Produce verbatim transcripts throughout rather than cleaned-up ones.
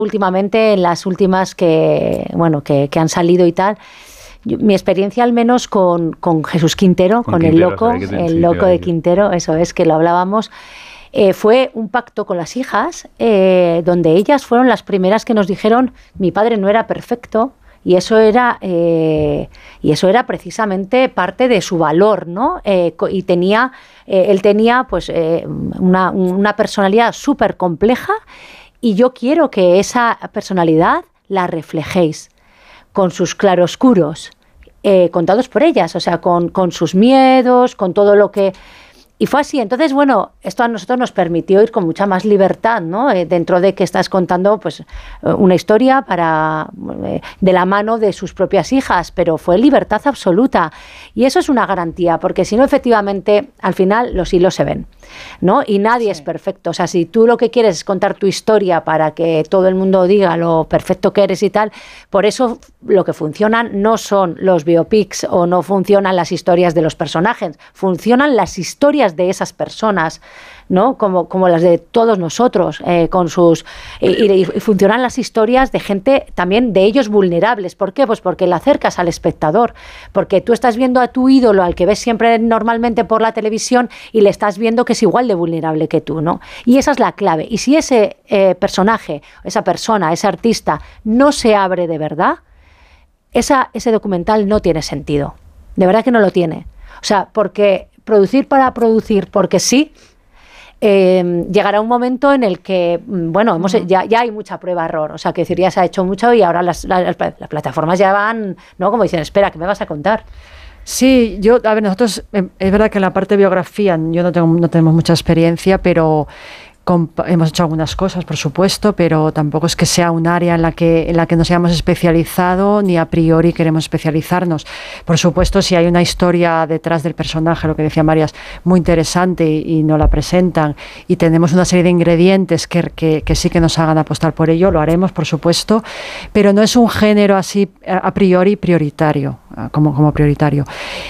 últimamente, en las últimas que, bueno, que, que han salido y tal, yo, mi experiencia al menos con, con Jesús Quintero, con, con Quintero, el loco, el sí, loco de Quintero, eso es, que lo hablábamos, eh, fue un pacto con las hijas, eh, donde ellas fueron las primeras que nos dijeron, mi padre no era perfecto, y eso era eh, y eso era precisamente parte de su valor, ¿no? Eh, y tenía eh, él tenía pues eh, una, una personalidad súper compleja, y yo quiero que esa personalidad la reflejéis con sus claroscuros, eh, contados por ellas, o sea, con, con sus miedos, con todo lo que... Y fue así. Entonces, bueno, esto a nosotros nos permitió ir con mucha más libertad, ¿no? Eh, dentro de que estás contando pues una historia para eh, de la mano de sus propias hijas, pero fue libertad absoluta. Y eso es una garantía, porque si no, efectivamente, al final los hilos se ven, ¿no? Y nadie sí. es perfecto. O sea, si tú lo que quieres es contar tu historia para que todo el mundo diga lo perfecto que eres y tal, por eso lo que funcionan no son los biopics o no funcionan las historias de los personajes, funcionan las historias de esas personas, ¿no? Como, como las de todos nosotros, eh, con sus y, y, y funcionan las historias de gente también de ellos vulnerables. ¿Por qué? Pues porque la acercas al espectador, porque tú estás viendo a tu ídolo, al que ves siempre normalmente por la televisión, y le estás viendo que es igual de vulnerable que tú, ¿no? Y esa es la clave. Y si ese eh, personaje, esa persona, ese artista no se abre de verdad, esa, ese documental no tiene sentido. De verdad que no lo tiene. O sea, porque producir para producir, porque sí, eh, llegará un momento en el que, bueno, hemos, uh-huh. ya, ya hay mucha prueba-error, o sea, que decir, ya se ha hecho mucho y ahora las, las, las plataformas ya van, ¿no? Como dicen, espera, ¿qué me vas a contar? Sí, yo, a ver, nosotros, eh, es verdad que en la parte de biografía yo no tengo, no tenemos mucha experiencia, pero hemos hecho algunas cosas, por supuesto, pero tampoco es que sea un área en la que en la que nos hayamos especializado, ni a priori queremos especializarnos. Por supuesto, si hay una historia detrás del personaje, lo que decía Marías, muy interesante y, y nos la presentan, y tenemos una serie de ingredientes que, que, que sí que nos hagan apostar por ello, lo haremos, por supuesto, pero no es un género así a priori prioritario, como, como prioritario.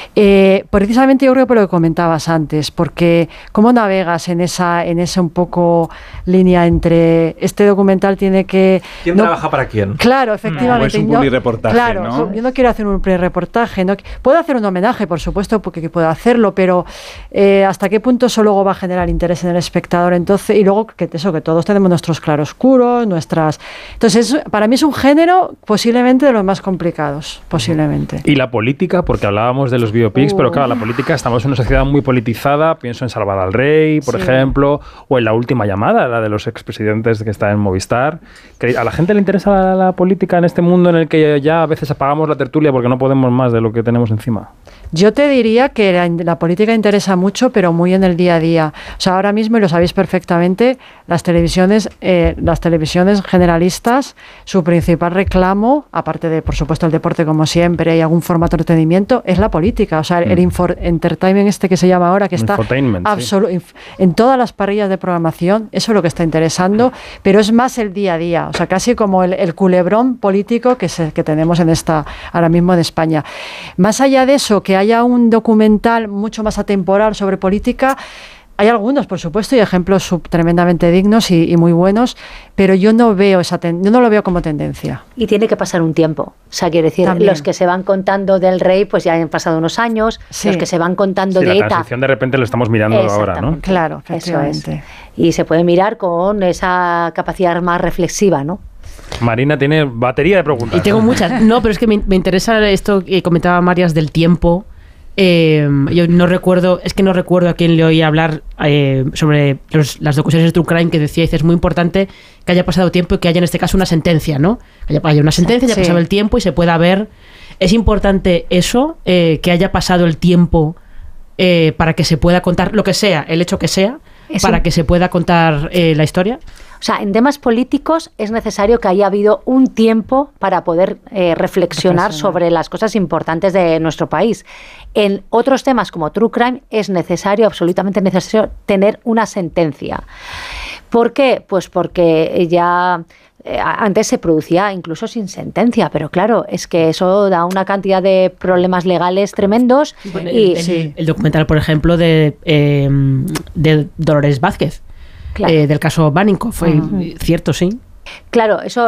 Eh, precisamente yo creo que por lo que comentabas antes, porque cómo navegas en esa, en ese un poco línea entre este documental tiene que... ¿Quién no, trabaja para quién? Claro, efectivamente. No, es un publireportaje, claro, ¿no? Yo no quiero hacer un publireportaje, ¿no? Puedo hacer un homenaje, por supuesto, porque puedo hacerlo, pero eh, ¿hasta qué punto eso luego va a generar interés en el espectador? Entonces, y luego que eso, que todos tenemos nuestros claroscuros, nuestras... Entonces, para mí es un género posiblemente de los más complicados, posiblemente. Y la política, porque hablábamos de los biopics, uh. pero claro, la política, estamos en una sociedad muy politizada, pienso en Salvar al Rey, por sí. ejemplo, o en La Última Llamada, la de los expresidentes que está en Movistar. ¿A la gente le interesa la, la política en este mundo en el que ya a veces apagamos la tertulia porque no podemos más de lo que tenemos encima? Yo te diría que la, la política interesa mucho, pero muy en el día a día. O sea, ahora mismo, y lo sabéis perfectamente, las televisiones, eh, las televisiones generalistas, su principal reclamo, aparte de, por supuesto, el deporte como siempre y algún formato de entretenimiento, es la política. O sea, mm. el infor, entertainment este que se llama ahora, que está absolu- sí. en todas las parrillas de programación, eso es lo que está interesando, pero es más el día a día. O sea, casi como el, el culebrón político que, se, que tenemos en esta ahora mismo en España. Más allá de eso, que haya un documental mucho más atemporal sobre política, hay algunos, por supuesto, y ejemplos sub, tremendamente dignos y, y muy buenos, pero yo no veo esa ten, yo no lo veo como tendencia. Y tiene que pasar un tiempo. O sea, quiero decir, también los que se van contando del rey, pues ya han pasado unos años, sí. los que se van contando sí, de la ETA. La transición de repente lo estamos mirando ahora, ¿no? Claro, efectivamente. Eso es. Y se puede mirar con esa capacidad más reflexiva, ¿no? Marina tiene batería de preguntas. Y tengo muchas. No, pero es que me, me interesa esto que comentaba Marías del tiempo. Eh, yo no recuerdo, es que no recuerdo a quién le oí hablar eh, sobre los, las docuseries de True Crime, que decía, dice, es muy importante que haya pasado tiempo y que haya en este caso una sentencia, ¿no? Que haya, haya una sentencia, haya sí. pasado el tiempo y se pueda ver. Es importante eso, eh, que haya pasado el tiempo eh, para que se pueda contar lo que sea, el hecho que sea, eso. Para que se pueda contar eh, la historia. O sea, en temas políticos es necesario que haya habido un tiempo para poder eh, reflexionar sobre las cosas importantes de nuestro país. En otros temas como True Crime es necesario, absolutamente necesario, tener una sentencia. ¿Por qué? Pues porque ya eh, antes se producía incluso sin sentencia, pero claro, es que eso da una cantidad de problemas legales tremendos. Bueno, y, el, el, sí. el documental, por ejemplo, de, eh, de Dolores Vázquez. Claro. Eh, del caso Baninco, fue uh-huh. cierto, sí. Claro, eso